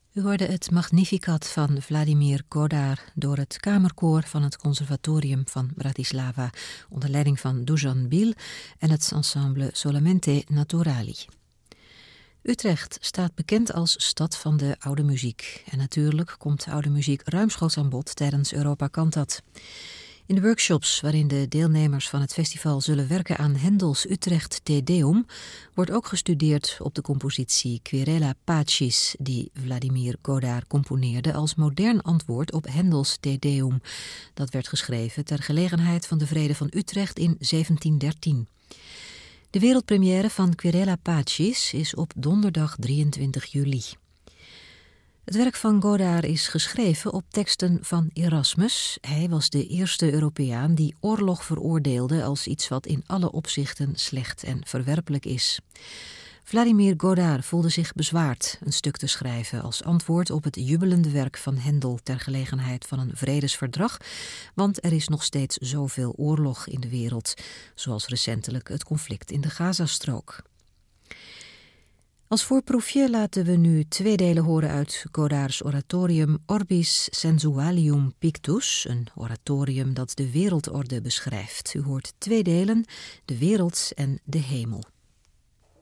U hoorde het Magnificat van Vladimir Godard door het kamerkoor van het Conservatorium van Bratislava onder leiding van Dusan Bil en het ensemble Solamente Naturali. Utrecht staat bekend als stad van de oude muziek. En natuurlijk komt oude muziek ruimschoots aan bod tijdens Europa Cantat. In de workshops waarin de deelnemers van het festival zullen werken aan Hendels Utrecht Te Deum wordt ook gestudeerd op de compositie Querela Pacis die Vladimir Godard componeerde als modern antwoord op Hendels Te Deum. Dat werd geschreven ter gelegenheid van de Vrede van Utrecht in 1713. De wereldpremière van Querela Pacis is op donderdag 23 juli. Het werk van Godard is geschreven op teksten van Erasmus. Hij was de eerste Europeaan die oorlog veroordeelde als iets wat in alle opzichten slecht en verwerpelijk is. Vladimir Godard voelde zich bezwaard een stuk te schrijven als antwoord op het jubelende werk van Hendel ter gelegenheid van een vredesverdrag, want er is nog steeds zoveel oorlog in de wereld, zoals recentelijk het conflict in de Gazastrook. Als voorproefje laten we nu 2 delen horen uit Godards oratorium Orbis Sensualium Pictus, een oratorium dat de wereldorde beschrijft. U hoort 2 delen, de wereld en de hemel.